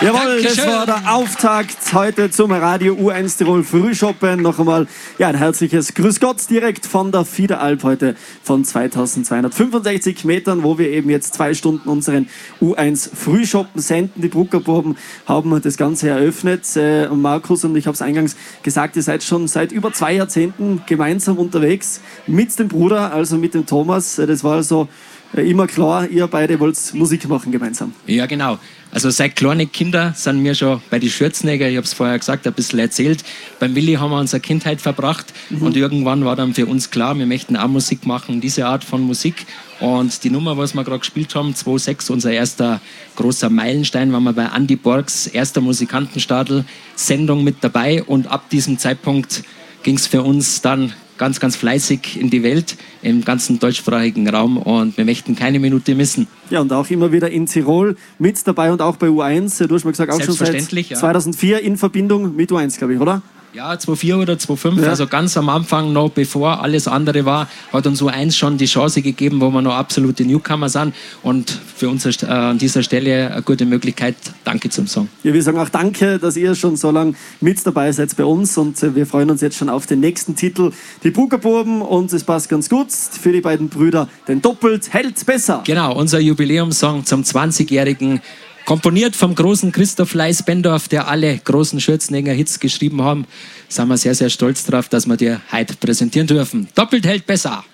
Jawohl, das war der Auftakt heute zum Radio U1 Tirol Frühschoppen. Noch einmal ein herzliches Grüß Gott direkt von der Fiederalp heute von 2265 Metern, wo wir eben jetzt 2 Stunden unseren U1 Frühschoppen senden. Die Bruckerbuben haben das Ganze eröffnet. Markus und ich habe es eingangs gesagt, ihr seid schon seit über 2 Jahrzehnten gemeinsam unterwegs mit dem Bruder, also mit dem Thomas. Das war also immer klar, ihr beide wollt Musik machen gemeinsam. Ja, genau. Also seit kleine Kinder sind wir schon bei den Schürzenegger, ich habe es vorher gesagt, ein bisschen erzählt. Beim Willi haben wir unsere Kindheit verbracht und irgendwann war dann für uns klar, wir möchten auch Musik machen, diese Art von Musik. Und die Nummer, was wir gerade gespielt haben, 2.6, unser erster großer Meilenstein, waren wir bei Andy Borgs erster Musikantenstadl-Sendung mit dabei und ab diesem Zeitpunkt ging es für uns dann ganz, ganz fleißig in die Welt, im ganzen deutschsprachigen Raum und wir möchten keine Minute missen. Ja, und auch immer wieder in Tirol mit dabei und auch bei U1. Du hast mir gesagt, auch schon seit 2004 in Verbindung mit U1, glaube ich, oder? Ja, 2004 oder 2005, also ganz am Anfang noch, bevor alles andere war, hat uns U1 schon die Chance gegeben, wo wir noch absolute Newcomer sind und für uns an dieser Stelle eine gute Möglichkeit, danke zum Song. Ja, wir sagen auch danke, dass ihr schon so lange mit dabei seid bei uns und wir freuen uns jetzt schon auf den nächsten Titel, die Bruckerbuben, und es passt ganz gut für die beiden Brüder, denn doppelt hält besser. Genau, unser Jubiläumssong zum 20-jährigen, komponiert vom großen Christoph Leis-Bendorf, der alle großen Schürzenegger Hits geschrieben haben. Sind wir sehr, sehr stolz drauf, dass wir dir heute präsentieren dürfen. Doppelt hält besser.